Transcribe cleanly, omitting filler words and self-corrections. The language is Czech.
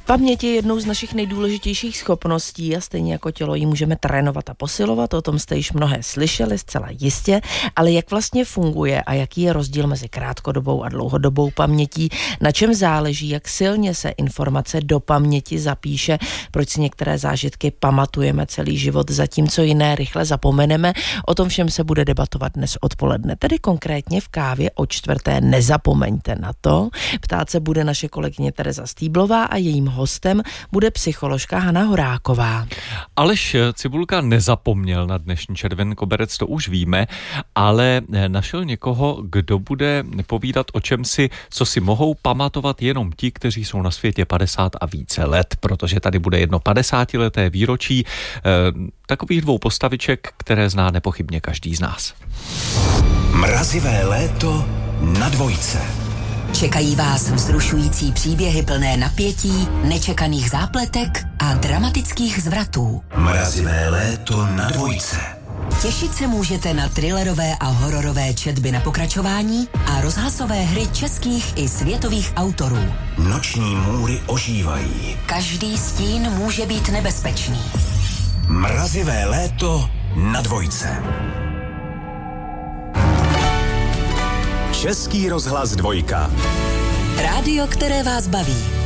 Paměť je jednou z našich nejdůležitějších schopností a stejně jako tělo ji můžeme trénovat a posilovat, o tom jste již mnohé slyšeli zcela jistě, ale jak vlastně funguje a jaký je rozdíl mezi krátkodobou a dlouhodobou pamětí, na čem záleží, jak silně se informace do paměti zapíše, proč si některé zážitky pamatujeme celý život, zatímco jiné rychle zapomeneme, o tom všem se bude debatovat dnes odpoledne, tedy konkrétně v kávě o 4. Nezapomeňte na to. Ptát se bude naše kolegyně Tereza Stýblová a jejím hostem bude psycholožka Hana Horáková. Aleš Cibulka nezapomněl na dnešní červený koberec, to už víme, ale našel někoho, kdo bude povídat o čemsi, co si mohou pamatovat jenom ti, kteří jsou na světě 50 a více let, protože tady bude jedno 50leté výročí takových dvou postaviček, které zná nepochybně každý z nás. Mrazivé léto na dvojce. Čekají vás vzrušující příběhy plné napětí, nečekaných zápletek a dramatických zvratů. Mrazivé léto na dvojce. Těšit se můžete na thrillerové a hororové četby na pokračování a rozhlasové hry českých i světových autorů. Noční můry ožívají. Každý stín může být nebezpečný. Mrazivé léto na dvojce. Český rozhlas 2. Rádio, které vás baví.